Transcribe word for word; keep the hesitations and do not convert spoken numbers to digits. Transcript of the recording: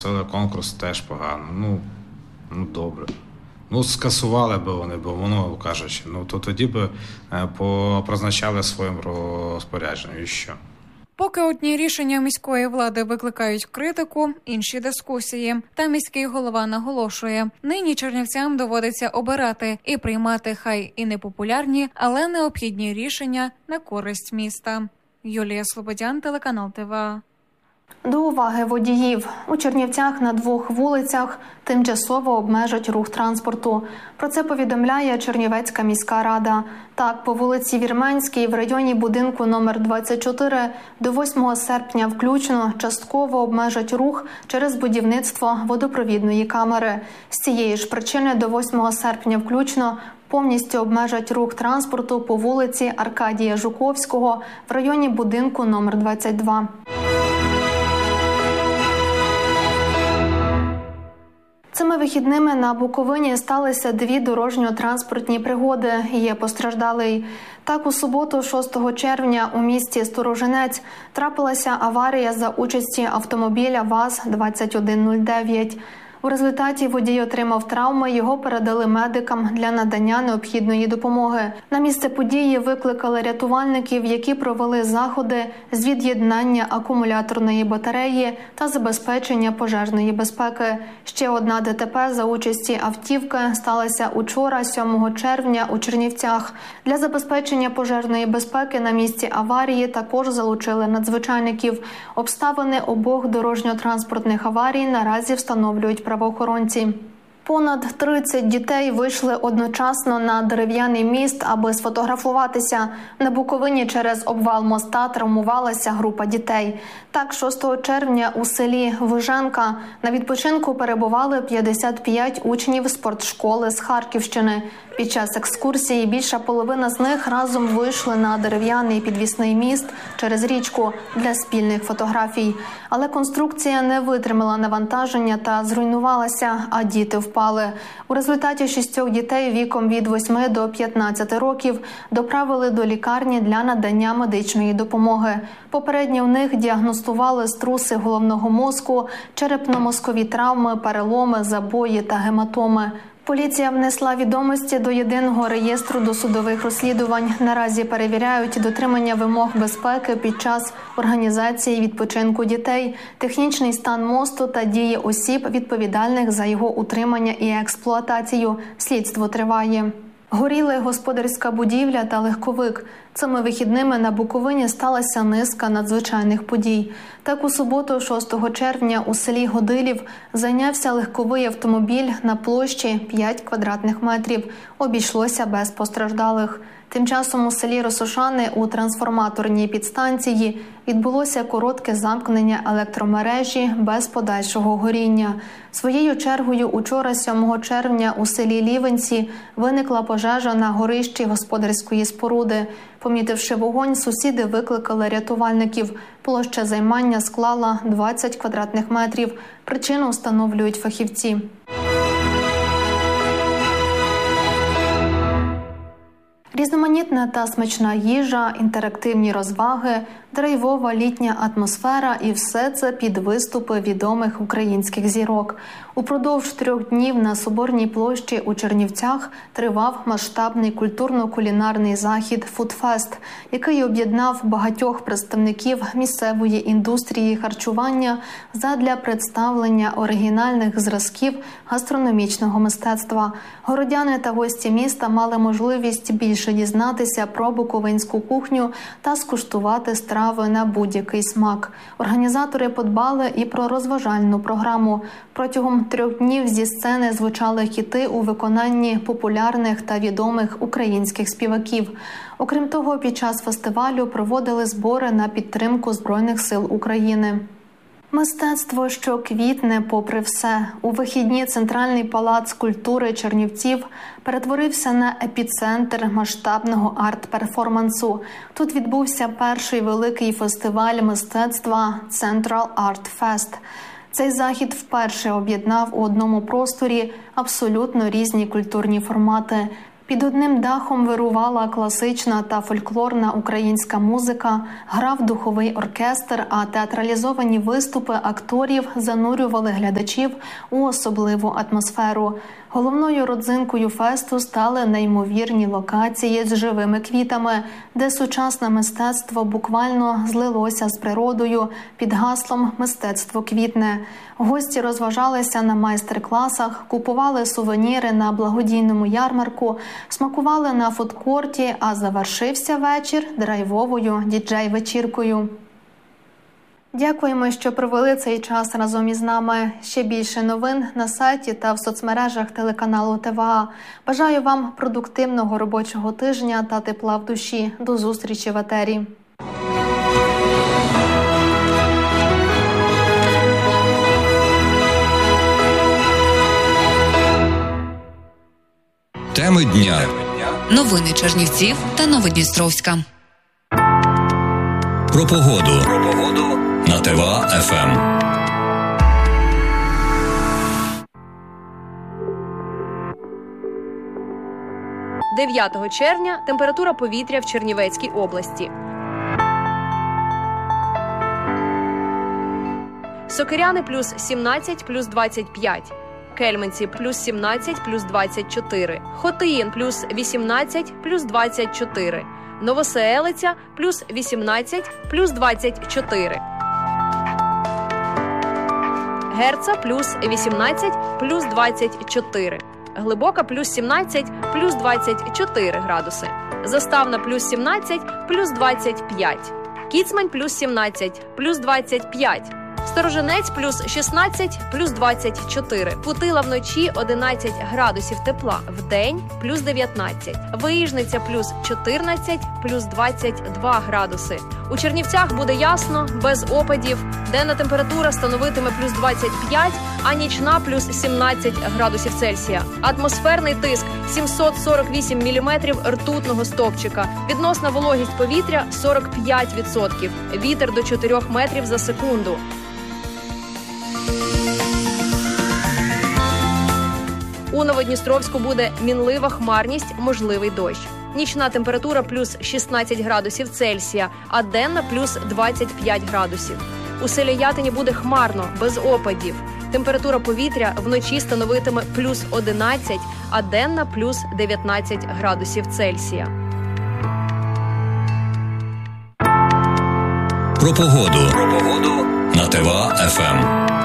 Це конкурс теж погано. Ну, ну добре. Ну, скасували б вони, бо воно, кажучи, ну то тоді б призначали своїм розпорядженням і що. Поки одні рішення міської влади викликають критику, інші – дискусії. Та міський голова наголошує, нині чернівцям доводиться обирати і приймати хай і непопулярні, але необхідні рішення на користь міста. Юлія Слободян, телеканал ТВА. До уваги водіїв. У Чернівцях на двох вулицях тимчасово обмежать рух транспорту. Про це повідомляє Чернівецька міська рада. Так, по вулиці Вірменській в районі будинку номер двадцять чотири до восьмого серпня включно частково обмежать рух через будівництво водопровідної камери. З цієї ж причини до восьмого серпня включно повністю обмежать рух транспорту по вулиці Аркадія Жуковського в районі будинку номер двадцять два. Цими вихідними на Буковині сталися дві дорожньо-транспортні пригоди. Є постраждалий. Так, у суботу, шостого червня, у місті Сторожинець трапилася аварія за участі автомобіля ВАЗ двадцять один нуль дев'ять. У результаті водій отримав травми, його передали медикам для надання необхідної допомоги. На місце події викликали рятувальників, які провели заходи з від'єднання акумуляторної батареї та забезпечення пожежної безпеки. Ще одна ДТП за участі автівки сталася учора, сьомого червня, у Чернівцях. Для забезпечення пожежної безпеки на місці аварії також залучили надзвичайників. Обставини обох дорожньо-транспортних аварій наразі встановлюють правоохоронці. Понад тридцять дітей вийшли одночасно на дерев'яний міст, аби сфотографуватися. На Буковині через обвал моста травмувалася група дітей. Так, шостого червня у селі Виженка на відпочинку перебували п'ятдесят п'ять учнів спортшколи з Харківщини. Під час екскурсії більша половина з них разом вийшли на дерев'яний підвісний міст через річку для спільних фотографій. Але конструкція не витримала навантаження та зруйнувалася, а діти впали. У результаті шістьох дітей віком від восьми до п'ятнадцяти років доправили до лікарні для надання медичної допомоги. Попередньо в них діагностували струси головного мозку, черепно-мозкові травми, переломи, забої та гематоми. Поліція внесла відомості до єдиного реєстру досудових розслідувань. Наразі перевіряють дотримання вимог безпеки під час організації відпочинку дітей, технічний стан мосту та дії осіб, відповідальних за його утримання і експлуатацію. Слідство триває. Горіли господарська будівля та легковик. Цими вихідними на Буковині сталася низка надзвичайних подій. Так, у суботу, шостого червня, у селі Годилів зайнявся легковий автомобіль на площі п'ять квадратних метрів. Обійшлося без постраждалих. Тим часом у селі Росошани у трансформаторній підстанції відбулося коротке замкнення електромережі без подальшого горіння. Своєю чергою учора, сьомого червня, у селі Лівенці виникла пожежа на горищі господарської споруди. Помітивши вогонь, сусіди викликали рятувальників. Площа займання склала двадцять квадратних метрів. Причину встановлюють фахівці. Різноманітна та смачна їжа, інтерактивні розваги, драйвова літня атмосфера і все це під виступи відомих українських зірок. Упродовж трьох днів на Соборній площі у Чернівцях тривав масштабний культурно-кулінарний захід «Фудфест», який об'єднав багатьох представників місцевої індустрії харчування задля представлення оригінальних зразків гастрономічного мистецтва. Городяни та гості міста мали можливість більше дізнатися про буковинську кухню та скуштувати страви на будь-який смак. Організатори подбали і про розважальну програму. Протягом трьох днів зі сцени звучали хіти у виконанні популярних та відомих українських співаків. Окрім того, під час фестивалю проводили збори на підтримку Збройних сил України. Мистецтво, що квітне попри все. У вихідні Центральний палац культури Чернівців перетворився на епіцентр масштабного арт-перформансу. Тут відбувся перший великий фестиваль мистецтва Central Art Fest. Цей захід вперше об'єднав у одному просторі абсолютно різні культурні формати. Під одним дахом вирувала класична та фольклорна українська музика, грав духовий оркестр, а театралізовані виступи акторів занурювали глядачів у особливу атмосферу. Головною родзинкою фесту стали неймовірні локації з живими квітами, де сучасне мистецтво буквально злилося з природою під гаслом «Мистецтво квітне». Гості розважалися на майстер-класах, купували сувеніри на благодійному ярмарку, смакували на фудкорті, а завершився вечір драйвовою діджей-вечіркою. Дякуємо, що провели цей час разом із нами. Ще більше новин на сайті та в соцмережах телеканалу ТВА. Бажаю вам продуктивного робочого тижня та тепла в душі. До зустрічі в етері. Теми дня. Новини Чернівців та Новодністровська. Про погоду. Про погоду на ТВА еф ем. дев'ятого червня температура повітря в Чернівецькій області. Сокиряни плюс сімнадцять, плюс двадцять п'ять. Кельменці плюс сімнадцять, плюс двадцять чотири. Хотиїн плюс вісімнадцять, плюс двадцять чотири. Новоселиця плюс вісімнадцять, плюс двадцять чотири. Герца плюс вісімнадцять, плюс двадцять чотири. Глибока плюс сімнадцять, плюс двадцять чотири градуси. Заставна плюс сімнадцять, плюс двадцять п'ять. Кіцмань плюс сімнадцять, плюс двадцять п'ять. Сторожинець плюс шістнадцять, плюс двадцять чотири. Путила вночі одинадцять градусів тепла, вдень плюс дев'ятнадцять. Виїжниця плюс чотирнадцять, плюс двадцять два градуси. У Чернівцях буде ясно, без опадів. Денна температура становитиме плюс двадцять п'ять, а нічна плюс сімнадцять градусів Цельсія. Атмосферний тиск сімсот сорок вісім міліметрів ртутного стовпчика. Відносна вологість повітря сорок п'ять відсотків. Вітер до чотирьох метрів за секунду. У Новодністровську буде мінлива хмарність, можливий дощ. Нічна температура плюс шістнадцять градусів Цельсія, а денна плюс двадцять п'ять градусів. У селі Ятині буде хмарно, без опадів. Температура повітря вночі становитиме плюс одинадцять, а денна плюс дев'ятнадцять градусів Цельсія. Про погоду. Про погоду на ТВА еф ем.